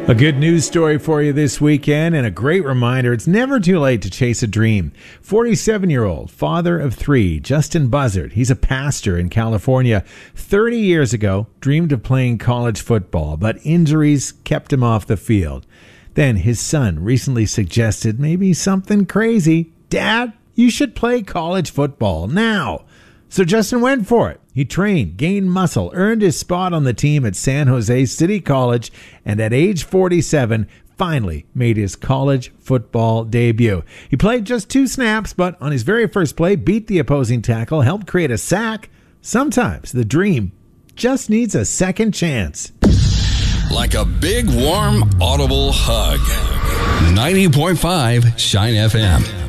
A good news story for you this weekend and a great reminder it's never too late to chase a dream. 47-year-old father of three, Justin Buzzard, he's a pastor in California. 30 years ago, dreamed of playing college football, but injuries kept him off the field. Then his son recently suggested maybe something crazy. Dad, you should play college football now. So Justin went for it. He trained, gained muscle, earned his spot on the team at San Jose City College, and at age 47, finally made his college football debut. He played just 2 snaps, but on his very first play, beat the opposing tackle, helped create a sack. Sometimes the dream just needs a second chance. Like a big, warm, audible hug. 90.5 Shine FM.